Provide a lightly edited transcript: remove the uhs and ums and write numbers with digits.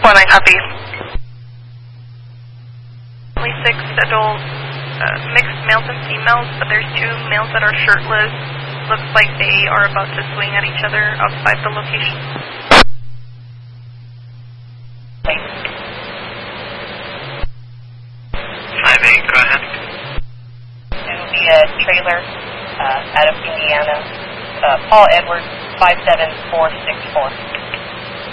449, copy. Only 6 adult mixed males and females, but there's 2 males that are shirtless. Looks like they are about to swing at each other outside the location. Okay. 5-8, go ahead. To the trailer out of Indiana, Paul Edwards, 57464.